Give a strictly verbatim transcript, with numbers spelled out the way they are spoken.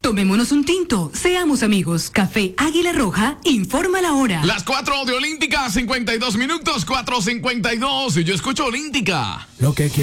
Tomémonos un tinto, seamos amigos. Café Águila Roja, informa la hora. Las cuatro de Olímpica, cincuenta y dos minutos, cuatro cincuenta y dos. Y yo escucho Olímpica. Lo que quiero.